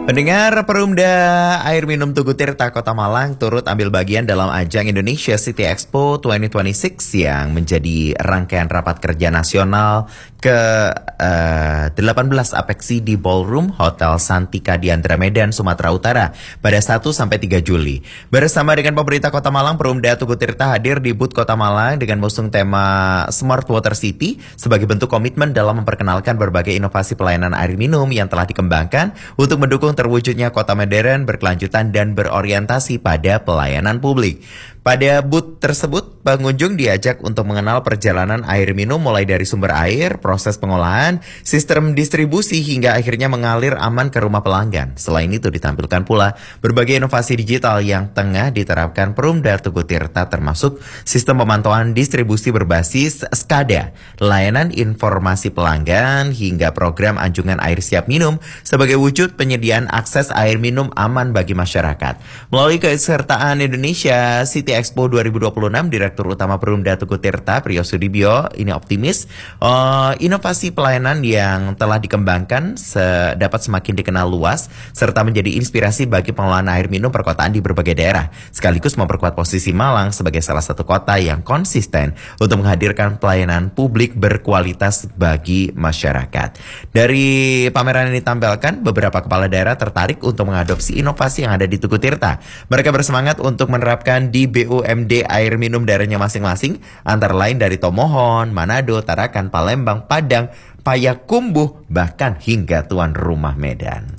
Pendengar Perumda Air Minum Tugu Tirta Kota Malang turut ambil bagian dalam ajang Indonesia City Expo 2026 yang menjadi rangkaian rapat kerja nasional ke-18 Apeksi di Ballroom Hotel Santika di Andra Medan, Sumatera Utara pada 1-3 Juli. Bersama dengan pemerintah Kota Malang, Perumda Tugu Tirta hadir di booth Kota Malang dengan mengusung tema Smart Water City sebagai bentuk komitmen dalam memperkenalkan berbagai inovasi pelayanan air minum yang telah dikembangkan untuk mendukung terwujudnya kota modern, berkelanjutan, dan berorientasi pada pelayanan publik. Pada booth tersebut, pengunjung diajak untuk mengenal perjalanan air minum mulai dari sumber air, proses pengolahan, sistem distribusi, hingga akhirnya mengalir aman ke rumah pelanggan. Selain itu ditampilkan pula berbagai inovasi digital yang tengah diterapkan Perumda Tugu Tirta, termasuk sistem pemantauan distribusi berbasis SCADA, layanan informasi pelanggan, hingga program anjungan air siap minum sebagai wujud penyediaan akses air minum aman bagi masyarakat. Melalui kesertaan Indonesia City Expo 2026, Direktur Utama Perumda Tugu Tirta, Priyo Sudibyo, ini optimis inovasi pelayanan yang telah dikembangkan dapat semakin dikenal luas serta menjadi inspirasi bagi pengelolaan air minum perkotaan di berbagai daerah, sekaligus memperkuat posisi Malang sebagai salah satu kota yang konsisten untuk menghadirkan pelayanan publik berkualitas bagi masyarakat. Dari pameran ini ditampilkan, beberapa kepala daerah tertarik untuk mengadopsi inovasi yang ada di Tugu Tirta. Mereka bersemangat untuk menerapkan di BUMD air minum daerahnya masing-masing, antara lain dari Tomohon, Manado, Tarakan, Palembang, Padang, Payakumbuh, bahkan hingga tuan rumah Medan.